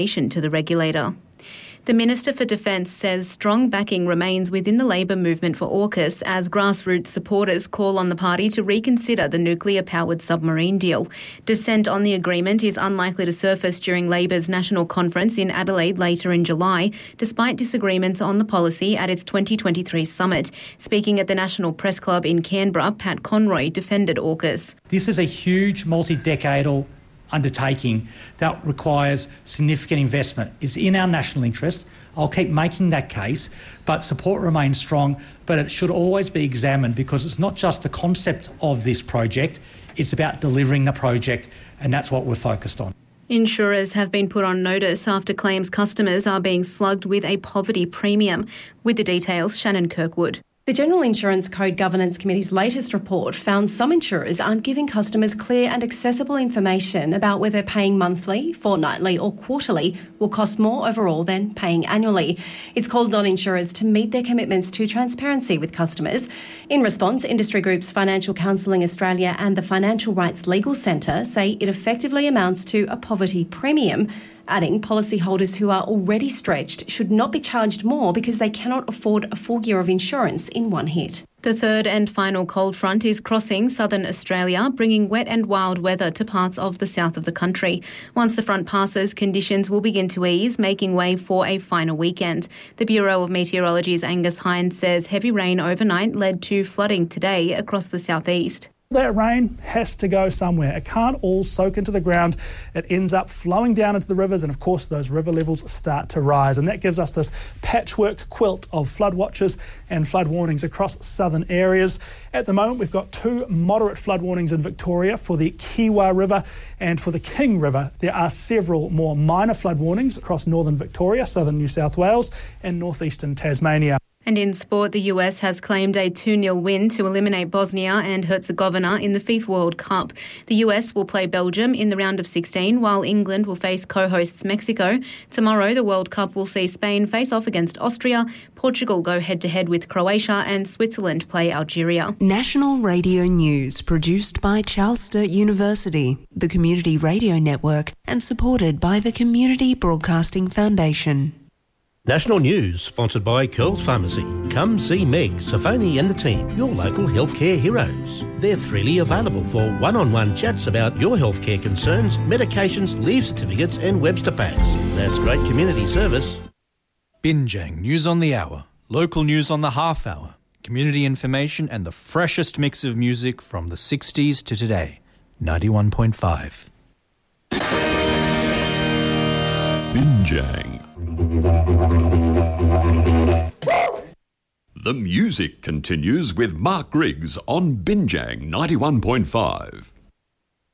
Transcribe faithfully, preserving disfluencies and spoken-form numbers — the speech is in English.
to the regulator. The Minister for Defence says strong backing remains within the Labor movement for AUKUS as grassroots supporters call on the party to reconsider the nuclear-powered submarine deal. Dissent on the agreement is unlikely to surface during Labor's national conference in Adelaide later in July, despite disagreements on the policy at its twenty twenty-three summit. Speaking at the National Press Club in Canberra, Pat Conroy defended AUKUS. This is a huge multi-decadal undertaking that requires significant investment. It's in our national interest. I'll keep making that case, but support remains strong, but it should always be examined because it's not just the concept of this project, it's about delivering the project, and that's what we're focused on. Insurers have been put on notice after claims customers are being slugged with a poverty premium. With the details, Shannon Kirkwood. The General Insurance Code Governance Committee's latest report found some insurers aren't giving customers clear and accessible information about whether paying monthly, fortnightly or quarterly will cost more overall than paying annually. It's called on insurers to meet their commitments to transparency with customers. In response, industry groups Financial Counselling Australia and the Financial Rights Legal Centre say it effectively amounts to a poverty premium, adding policyholders who are already stretched should not be charged more because they cannot afford a full year of insurance in one hit. The third and final cold front is crossing southern Australia, bringing wet and wild weather to parts of the south of the country. Once the front passes, conditions will begin to ease, making way for a final weekend. The Bureau of Meteorology's Angus Hines says heavy rain overnight led to flooding today across the southeast. That rain has to go somewhere. It can't all soak into the ground. It ends up flowing down into the rivers, and of course those river levels start to rise, and that gives us this patchwork quilt of flood watches and flood warnings across southern areas. At the moment we've got two moderate flood warnings in Victoria for the Kiwa River and for the King River. There are several more minor flood warnings across northern Victoria, southern New South Wales and northeastern Tasmania. And in sport, the U S has claimed a two nil win to eliminate Bosnia and Herzegovina in the FIFA World Cup. The U S will play Belgium in the round of sixteen, while England will face co-hosts Mexico. Tomorrow, the World Cup will see Spain face off against Austria, Portugal go head-to-head with Croatia, and Switzerland play Algeria. National Radio News, produced by Charles Sturt University, the Community Radio Network, and supported by the Community Broadcasting Foundation. National News, sponsored by Curls Pharmacy. Come see Meg, Safoni and the team, your local healthcare heroes. They're freely available for one-on-one chats about your healthcare concerns, medications, leave certificates and Webster packs. That's great community service. Binjang News on the Hour, local news on the half hour, community information and the freshest mix of music from the sixties to today. ninety-one point five. Binjang. The music continues with Mark Griggs on Binjang ninety-one point five.